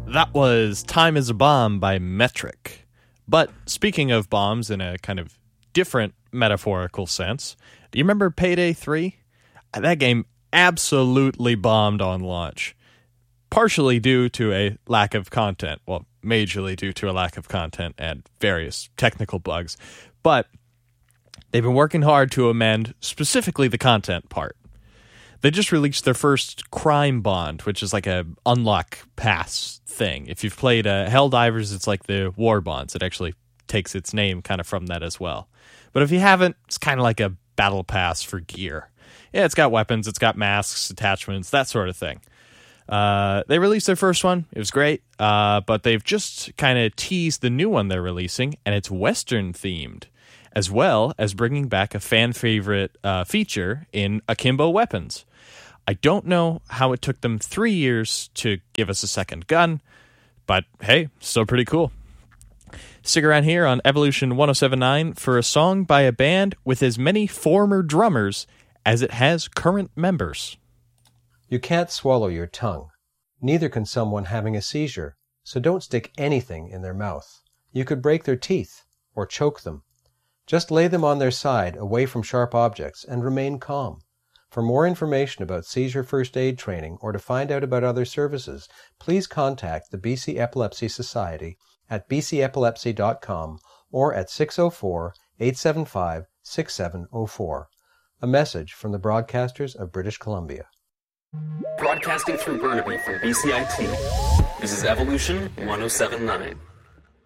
That was Time is a Bomb by Metric. But speaking of bombs in a kind of different metaphorical sense, do you remember Payday 3? That game absolutely bombed on launch. Partially due to a lack of content. Well, majorly due to a lack of content and various technical bugs. But they've been working hard to amend specifically the content part. They just released their first Crime Bond, which is like a unlock pass thing. If you've played Helldivers, it's like the War Bonds. It actually takes its name kind of from that as well. But if you haven't, it's kind of like a battle pass for gear. Yeah, it's got weapons, it's got masks, attachments, that sort of thing. They released their first one. It was great, but they've just kind of teased the new one they're releasing, and it's Western themed, as well as bringing back a fan favorite feature in Akimbo weapons. I don't know how it took them 3 years to give us a second gun, but hey, still pretty cool. Stick around here on Evolution 1079 for a song by a band with as many former drummers as it has current members. You can't swallow your tongue. Neither can someone having a seizure, so don't stick anything in their mouth. You could break their teeth or choke them. Just lay them on their side away from sharp objects and remain calm. For more information about seizure first aid training or to find out about other services, please contact the BC Epilepsy Society at bcepilepsy.com or at 604-875-6704. A message from the broadcasters of British Columbia. Broadcasting through Burnaby from BCIT, this is Evolution 1079.